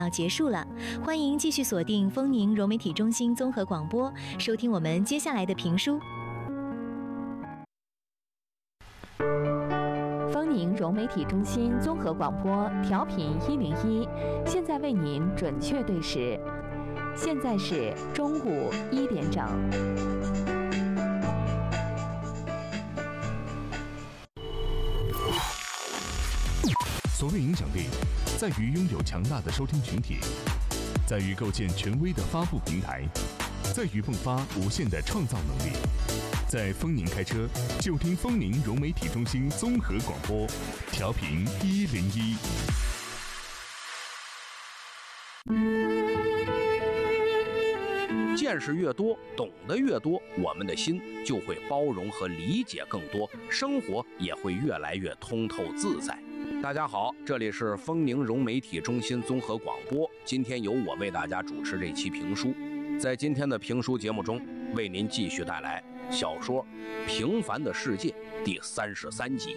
要结束了，欢迎继续锁定丰宁融媒体中心综合广播，收听我们接下来的评书。 丰宁融媒体中心综合广播调频101，现在为您准确对时，现在是中午1点整。 所谓影响力，在于拥有强大的收听群体，在于构建权威的发布平台，在于迸发无限的创造能力。在丰宁开车，就听丰宁融媒体中心综合广播，调频101。 见识越多，懂得越多，我们的心就会包容和理解更多，生活也会越来越通透自在。大家好，这里是丰宁融媒体中心综合广播，今天由我为大家主持这期评书。在今天的评书节目中，为您继续带来小说《平凡的世界》第33集。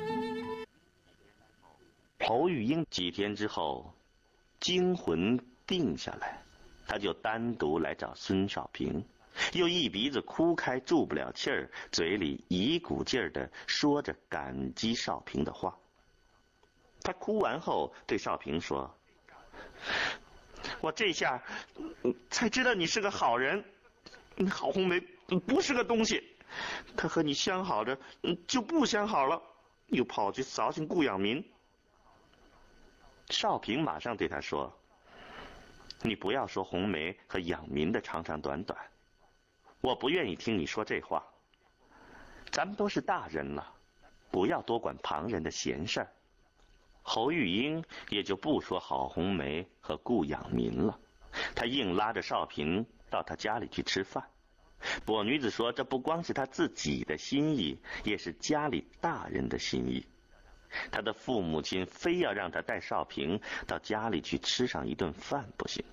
侯玉英几天之后惊魂定下来，他就单独来找孙少平，又一鼻子哭开，住不了气儿，嘴里一股劲儿地说着感激少平的话。他哭完后对少平说：“我这下才知道你是个好人，郝红梅不是个东西，她和你相好着就不相好了，又跑去扫兴顾养民。”少平马上对他说：“你不要说红梅和养民的长长短短，我不愿意听你说这话。咱们都是大人了，不要多管旁人的闲事儿。”侯玉英也就不说郝红梅和顾养民了，他硬拉着少平到他家里去吃饭。跛女子说，这不光是他自己的心意，也是家里大人的心意。他的父母亲非要让他带少平到家里去吃上一顿饭不行。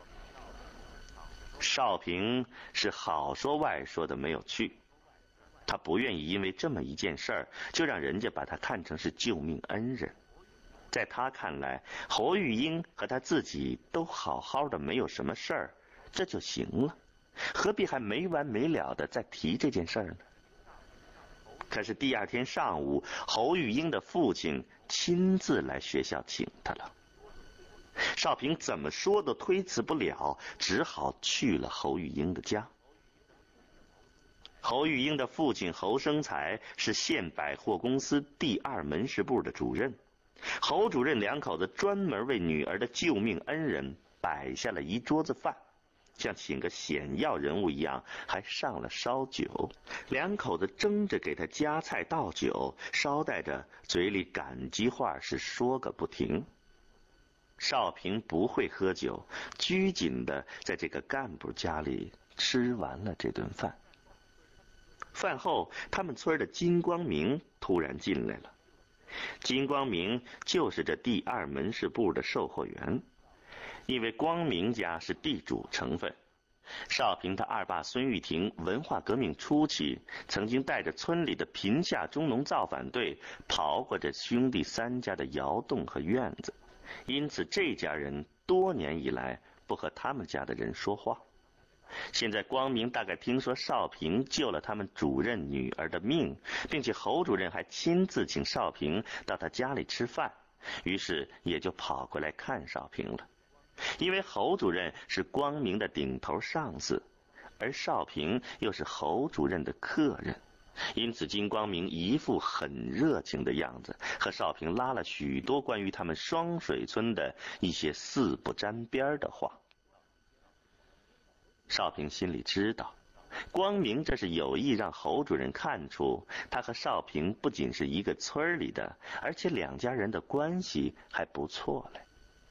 少平是好说坏说的没有去，他不愿意因为这么一件事儿就让人家把他看成是救命恩人。在他看来，侯玉英和他自己都好好的，没有什么事儿，这就行了，何必还没完没了的再提这件事儿呢？可是第二天上午，侯玉英的父亲亲自来学校请他了。少平怎么说都推辞不了，只好去了侯玉英的家。侯玉英的父亲侯生财是县百货公司第2门市部的主任，侯主任两口子专门为女儿的救命恩人摆下了一桌子饭，像请个显要人物一样，还上了烧酒。两口子争着给他夹菜倒酒，捎带着嘴里感激话是说个不停。少平不会喝酒，拘谨的在这个干部家里吃完了这顿饭。饭后，他们村的金光明突然进来了。金光明就是这第2门市部的售货员，因为光明家是地主成分，少平他二爸孙玉婷文化革命初期曾经带着村里的贫下中农造反队跑过这兄弟3家的窑洞和院子，因此这家人多年以来不和他们家的人说话。现在光明大概听说少平救了他们主任女儿的命，并且侯主任还亲自请少平到他家里吃饭，于是也就跑过来看少平了。因为侯主任是光明的顶头上司，而少平又是侯主任的客人，因此金光明一副很热情的样子，和少平拉了许多关于他们双水村的一些四不沾边的话。少平心里知道，光明这是有意让侯主任看出他和少平不仅是一个村里的，而且两家人的关系还不错嘞。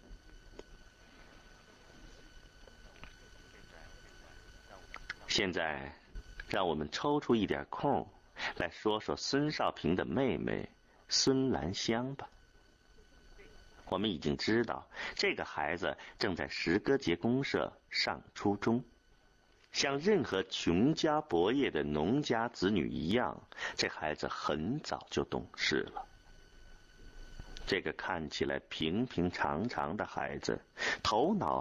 现在让我们抽出一点空来说说孙少平的妹妹孙兰香吧。我们已经知道，这个孩子正在石歌节公社上初中。像任何穷家薄业的农家子女一样，这孩子很早就懂事了。 这个看起来平平常常的孩子，头脑